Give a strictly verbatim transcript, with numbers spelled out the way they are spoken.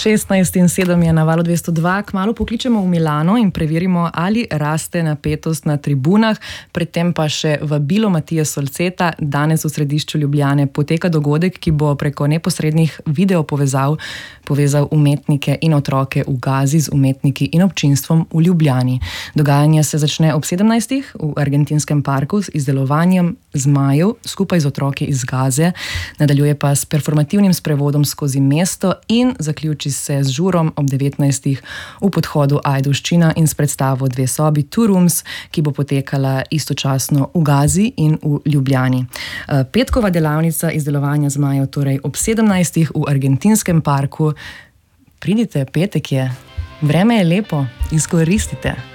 šestnajst in sedem je na Valu dvesto dva, kmalu pokličemo v Milano in preverimo, ali raste napetost na tribunah. Predtem pa še vabilo Matije Solceta. Danes v središču Ljubljane poteka dogodek, ki bo preko neposrednih video povezav povezal umetnike in otroke v Gazi z umetniki in občinstvom v Ljubljani. Dogajanje se začne ob sedemnajstih v argentinskem parku z izdelovanjem zmajev skupaj z otroki iz Gaze. Nadaljuje pa s performativnim sprevodom skozi mesto in zaključi se z žurom ob devetnajstih v podhodu Ajdovščina in s predstavo Dve sobi, Two Rooms, ki bo potekala istočasno v Gazi in v Ljubljani. Petkova delavnica izdelovanja zmajev torej ob sedemnajstih v argentinskem parku. Pridite, petek je, vreme je lepo, izkoristite.